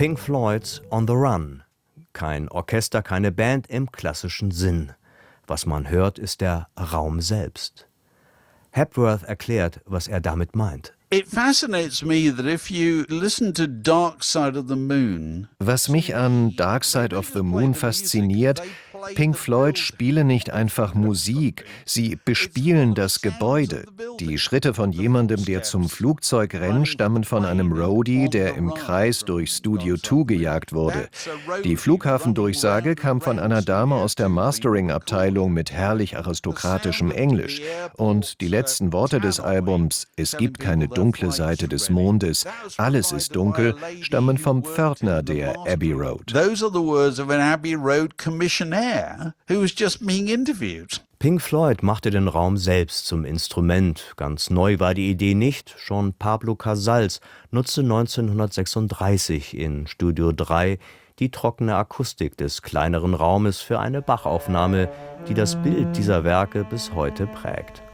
Pink Floyd's On the Run. Kein Orchester, keine Band im klassischen Sinn. Was man hört, ist der Raum selbst. Hepworth erklärt, was er damit meint. Was mich an Dark Side of the Moon fasziniert, Pink Floyd spielen nicht einfach Musik, sie bespielen das Gebäude. Die Schritte von jemandem, der zum Flugzeug rennt, stammen von einem Roadie, der im Kreis durch Studio 2 gejagt wurde. Die Flughafendurchsage kam von einer Dame aus der Mastering-Abteilung mit herrlich aristokratischem Englisch. Und die letzten Worte des Albums, es gibt keine dunkle Seite des Mondes, alles ist dunkel, stammen vom Pförtner der Abbey Road. Pink Floyd machte den Raum selbst zum Instrument. Ganz neu war die Idee nicht. Schon Pablo Casals nutzte 1936 in Studio 3 die trockene Akustik des kleineren Raumes für eine Bachaufnahme, die das Bild dieser Werke bis heute prägt.